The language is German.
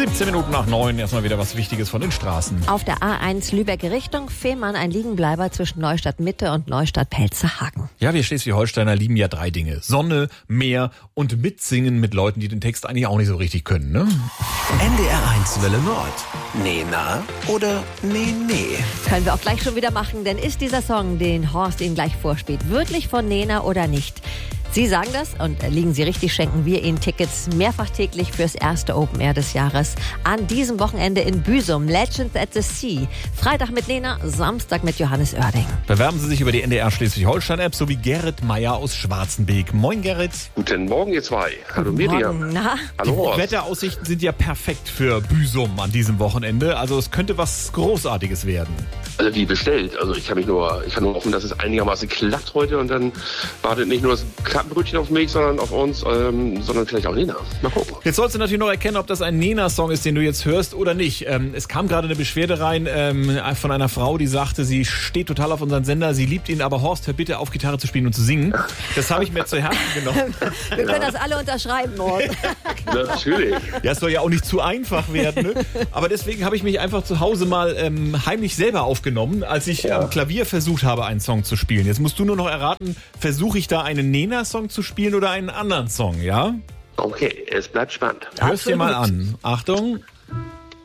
17 Minuten nach 9. Erstmal wieder was Wichtiges von den Straßen. Auf der A1 Lübeck Richtung Fehmarn ein Liegenbleiber zwischen Neustadt Mitte und Neustadt Pelzerhagen. Ja, wir Schleswig-Holsteiner lieben ja 3 Dinge. Sonne, Meer und Mitsingen mit Leuten, die den Text eigentlich auch nicht so richtig können, ne? NDR 1 Welle Nord. Nee, na oder nee, nee. Können wir auch gleich schon wieder machen, denn ist dieser Song, den Horst Ihnen gleich vorspielt, wirklich von Nena oder nicht? Sie sagen das und liegen Sie richtig, schenken wir Ihnen Tickets mehrfach täglich fürs erste Open Air des Jahres an diesem Wochenende in Büsum. Legends at the Sea. Freitag mit Lena, Samstag mit Johannes Oerding. Bewerben Sie sich über die NDR Schleswig-Holstein-App sowie Gerrit Meier aus Schwarzenbeek. Moin Gerrit. Guten Morgen, ihr zwei. Hallo Miriam. Na? Hallo Die Horst. Wetteraussichten sind ja perfekt für Büsum an diesem Wochenende. Also es könnte was Großartiges werden. Also wie bestellt. Also ich kann nur hoffen, dass es einigermaßen klappt heute und dann wartet nicht nur das Krabbenbrötchen auf mich, sondern auf uns, sondern vielleicht auch Lena. Mal gucken. Jetzt sollst du natürlich noch erkennen, ob das ein Nena-Song ist, den du jetzt hörst oder nicht. Es kam gerade eine Beschwerde rein von einer Frau, die sagte, sie steht total auf unseren Sender, sie liebt ihn, aber Horst, hör bitte auf, Gitarre zu spielen und zu singen. Das habe ich mir zu Herzen genommen. Wir können das alle unterschreiben, Horst. Natürlich. Ja, es soll ja auch nicht zu einfach werden, ne? Aber deswegen habe ich mich einfach zu Hause mal heimlich selber aufgenommen, als ich am Klavier versucht habe, einen Song zu spielen. Jetzt musst du nur noch erraten, versuche ich da einen Nena-Song zu spielen oder einen anderen Song, ja? Okay, es bleibt spannend. Hörst dir mal an. Achtung.